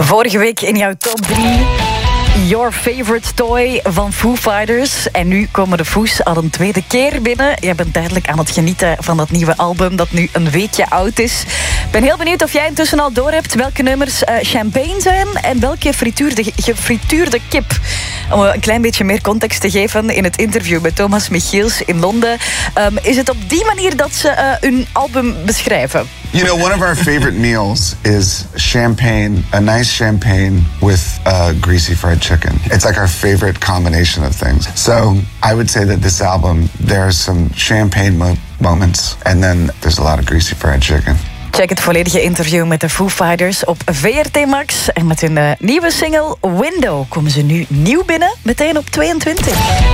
Vorige week in jouw top 3 Your Favorite Toy van Foo Fighters. En nu komen de Foos al een tweede keer binnen. Je bent duidelijk aan het genieten van dat nieuwe album dat nu een weekje oud is. Ik ben heel benieuwd of jij intussen al doorhebt welke nummers champagne zijn en welke gefrituurde kip. Om een klein beetje meer context te geven in het interview met Thomas Michiels in Londen. Is het op die manier dat ze hun album beschrijven? You know, one of our favorite meals is champagne, a nice champagne with greasy fried chicken. It's like our favorite combination of things. So I would say that this album, there are some champagne moments and then there's a lot of greasy fried chicken. Check het volledige interview met de Foo Fighters op VRT Max. En met hun nieuwe single Window komen ze nu nieuw binnen, meteen op 22.